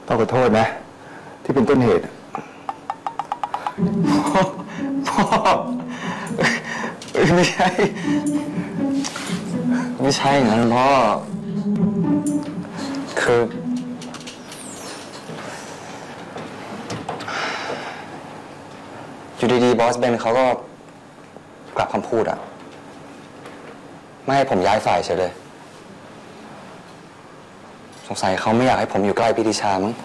พ่อขอโทษนะที่เป็นต้นเหตุพ่อไม่ใช่งั้นพ่อคืออยู่ดีๆบอสเบนเขาก็กลับคำพูดอะไม่ให้ผมย้ายฝ่ายเฉยเลยสงสัยเขาไม่อยากให้ผมอยู่ใกล้พี่ทิชามั้ง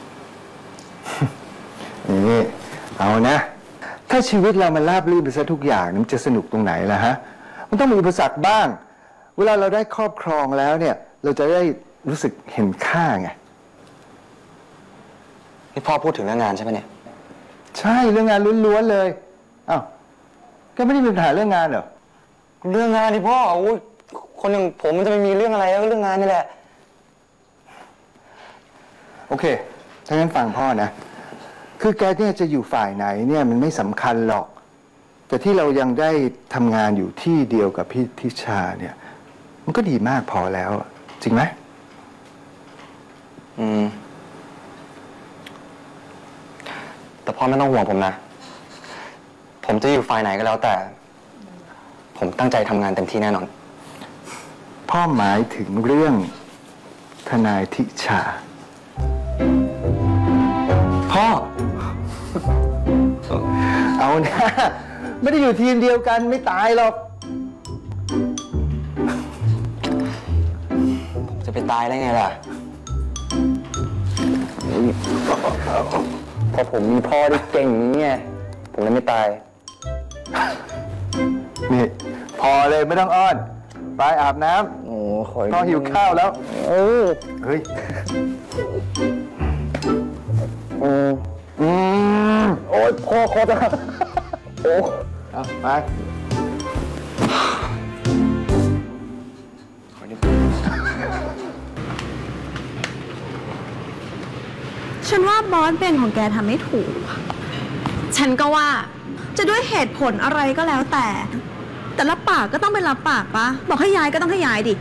นี่เอานะถ้าชีวิตเรามันราบรื่นไปซะทุกอย่างมันจะสนุกตรงไหนล่ะฮะมันต้องมีอุปสรรคบ้างเวลาเราได้ครอบครองแล้วเนี่ยเราจะได้รู้สึกเห็นค่าไงนี่พ่อพูดถึงเรื่องงานใช่ไหมเนี่ยใช่เรื่องงานล้วนๆเลยอ้าวก็ไม่ได้มีปัญหาเรื่องงานเหรอเรื่องงานที่พ่อคนอย่างผมมันจะไม่มีเรื่องอะไรก็เรื่องงานนี่แหละโอเคถ้างั้นฟังพ่อนะคือแกเนี่ยจะอยู่ฝ่ายไหนเนี่ยมันไม่สำคัญหรอกแต่ที่เรายังได้ทำงานอยู่ที่เดียวกับพี่ทิชาเนี่ยมันก็ดีมากพอแล้วจริงไหมแต่พ่อไม่ต้องห่วงผมนะผมจะอยู่ฝ่ายไหนก็แล้วแต่ผมตั้งใจทำงานเต็มที่แน่นอนพ่อหมายถึงเรื่องทนายทิชาพ่อเอานะไม่ได้อยู่ทีมเดียวกันไม่ตายหรอกผมจะไปตายได้ไงล่ะพอผมมีพ่อที่เก่งนี้ไงผมเลยไม่ตายนี่พอเลยไม่ต้องอ้อนไปอาบน้ำโอ้ขอพ่อหิวข้าวแล้วเฮ้ยโอ้ยพ่อโคตรโอ้เอาไปฉันว่าบอสเบนของแกทำไม่ถูกฉันก็ว่าจะด้วยเหตุผลอะไรก็แล้วแต่ละปากก็ต้องเป็นรับปากปะบอกให้ย้ายก็ต้องให้ย้ายดิ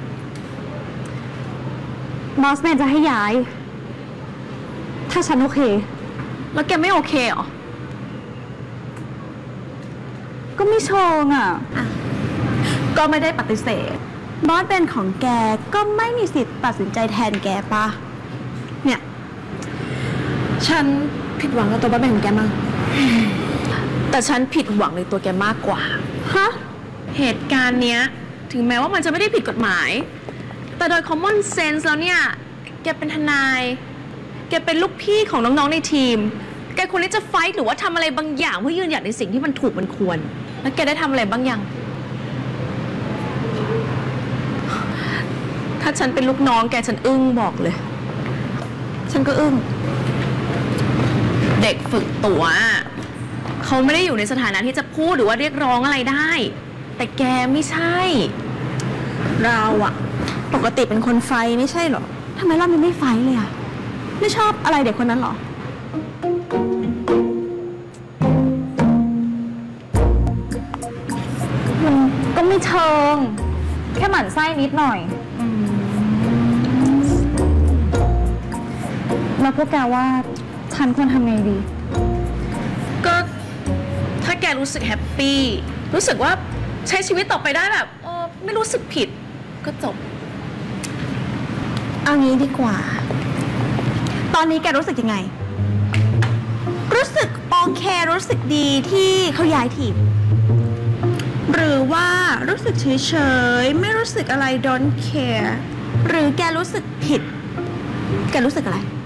บอสเบนจะให้ย้ายถ้าฉันโอเคแล้วแกไม่โอเคเหรอก็ไม่เชิงอ่ะก็ไม่ได้ปฏิเสธบอสเบนของแกก็ไม่มีสิทธิ์ตัดสินใจแทนแกปะเนี่ยฉันผิดหวังกับตัวบอสเบนของแกมั้งแต่ฉันผิดหวังในตัวแกมากกว่าฮะเหตุการณ์เนี้ยถึงแม้ว่ามันจะไม่ได้ผิดกฎหมายแต่โดย common sense แล้วเนี่ยแกเป็นทนายแกเป็นลูกพี่ของน้องๆในทีมแกควรที่จะไฟท์หรือว่าทำอะไรบางอย่างเพื่อยืนหยัดในสิ่งที่มันถูกมันควรแล้วแกได้ทำอะไรบ้างยังถ้าฉันเป็นลูกน้องแกฉันอึ้งบอกเลยฉันก็อึ้งเด็กฝึกตัวเขาไม่ได้อยู่ในสถานะที่จะพูดหรือว่าเรียกร้องอะไรได้แต่แกไม่ใช่เราอะปกติเป็นคนไฟไม่ใช่หรอทำไมรอบนี้ไม่ไฟเลยอะไม่ชอบอะไรเด็กคนนั้นหรอมันก็ไม่เชิงแค่หมั่นไส้นิดหน่อยแล้วพวกแกว่าฉันควรทำไงดีก็ถ้าแกรู้สึกแฮปปี้รู้สึกว่าใช้ชีวิตต่อไปได้แบบไม่รู้สึกผิดก็จบเอางี้ดีกว่าตอนนี้แกรู้สึกยังไงรู้สึกโอเครู้สึกดีที่เขาย้ายทีมหรือว่ารู้สึกเฉยๆไม่รู้สึกอะไร don't care หรือแกรู้สึกผิดแกรู้สึกอะไร